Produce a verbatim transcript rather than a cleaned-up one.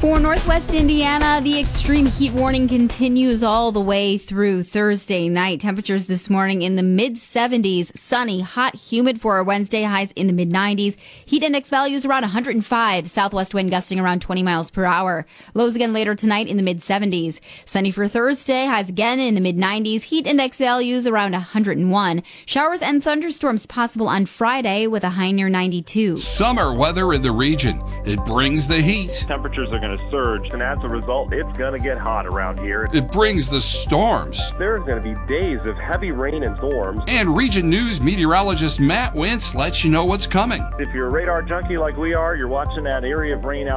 For Northwest Indiana, the extreme heat warning continues all the way through Thursday night. Temperatures this morning in the mid seventies, sunny, hot, humid for our Wednesday, highs in the mid nineties. Heat index values around one hundred five, southwest wind gusting around twenty miles per hour. Lows again later tonight in the mid seventies. Sunny for Thursday, highs again in the mid nineties. Heat index values around one hundred one. Showers and thunderstorms possible on Friday with a high near ninety-two. Summer weather in the region. It brings the heat. Temperatures are going to surge, and as a result, it's going to get hot around here. It brings the storms. There's going to be days of heavy rain and storms. And Region News meteorologist Matt Wentz lets you know what's coming. If you're a radar junkie like we are, you're watching that area of rain out